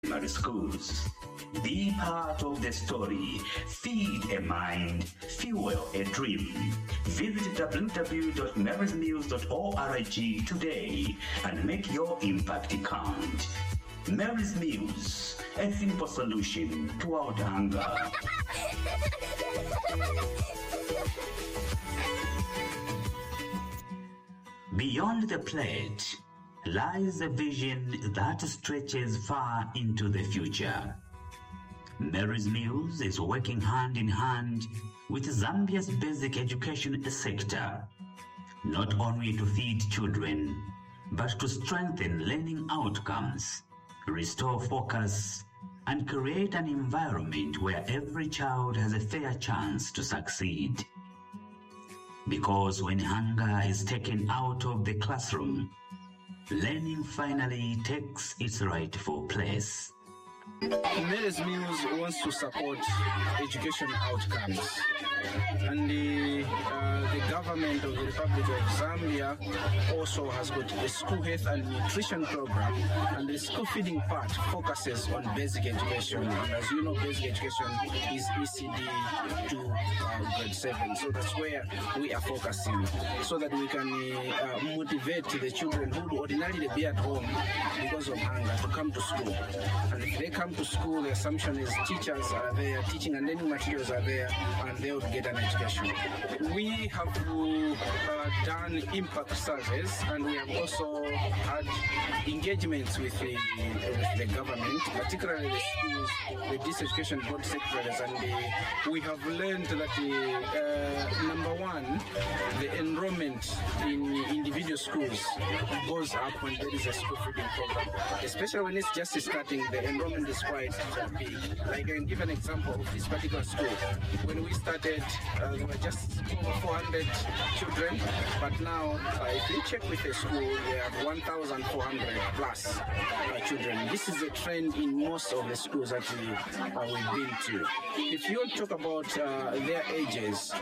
primary schools. Be part of the story. Feed a mind. Fuel a dream. Visit www.marysmills.org today and make your impact count. Mary's Mills, a simple solution to our hunger. Beyond the plate lies a vision that stretches far into the future. Mary's Mills is working hand in hand with Zambia's basic education sector, not only to feed children, but to strengthen learning outcomes, restore focus, and create an environment where every child has a fair chance to succeed. Because when hunger is taken out of the classroom, learning finally takes its rightful place. Mary's Mills wants to support education outcomes, and the government of the Republic of Zambia also has got a school health and nutrition program, and the school feeding part focuses on basic education. And as you know, basic education is ECD to grade 7, so that's where we are focusing, so that we can motivate the children who would ordinarily be at home because of hunger to come to school. And if they come to school, the assumption is teachers are there, teaching and learning materials are there, and they will get an education. We have done impact surveys, and we have also had engagements with the government, particularly the schools, the district education board secretaries, and we have learned that number one, the enrollment in individual schools goes up when there is a school feeding program, especially when it's just starting. The enrollment is quite big. Like, I can give an example of this particular school. When we started, there were just over 400 children, but now, if you check with the school, they have 1,400 plus children. This is a trend in most of the schools that we've been to. If you talk about their ages,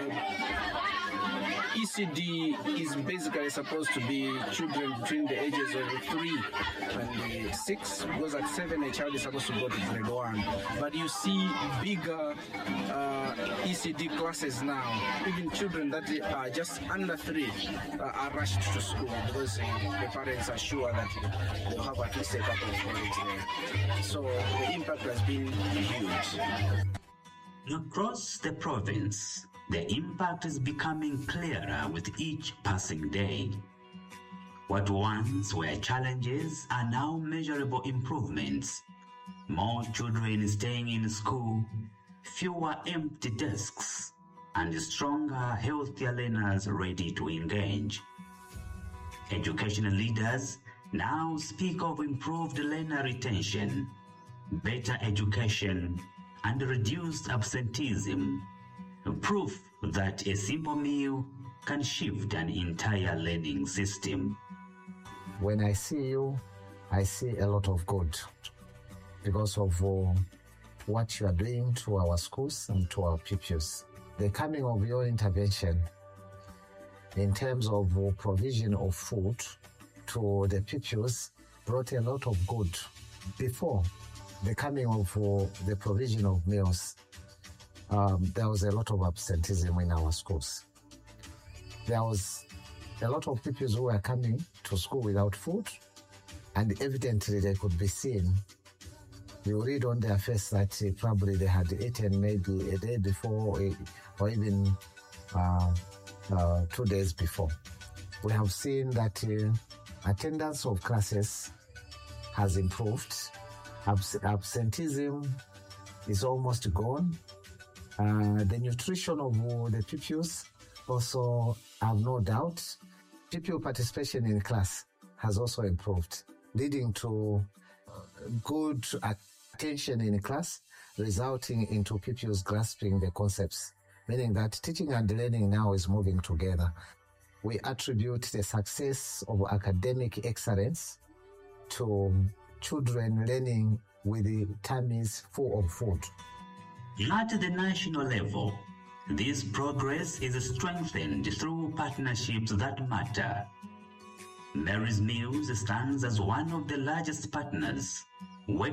ECD is basically supposed to be children between the ages of 3 and 6, because at 7 a child is supposed to go to grade 1. But you see bigger ECD classes now. Even children that are just under 3 are rushed to school because the parents are sure that they'll have at least a couple of grades there. So the impact has been huge. Across the province, the impact is becoming clearer with each passing day. What once were challenges are now measurable improvements. More children staying in school, fewer empty desks, and stronger, healthier learners ready to engage. Educational leaders now speak of improved learner retention, better education, and reduced absenteeism, proof that a simple meal can shift an entire learning system. When I see you, I see a lot of good because of what you are doing to our schools and to our pupils. The coming of your intervention in terms of provision of food to the pupils brought a lot of good. Before the coming of the provision of meals, there was a lot of absenteeism in our schools. There was a lot of pupils who were coming to school without food, and evidently they could be seen. You read on their face that probably they had eaten maybe a day before or even 2 days before. We have seen that attendance of classes has improved. Absenteeism is almost gone. The nutrition of the pupils also, I have no doubt, pupil participation in class has also improved, leading to good attention in class, resulting into pupils grasping the concepts, meaning that teaching and learning now is moving together. We attribute the success of academic excellence to children learning with the tummies full of food. At the national level, this progress is strengthened through partnerships that matter. Mary's Mills stands as one of the largest partners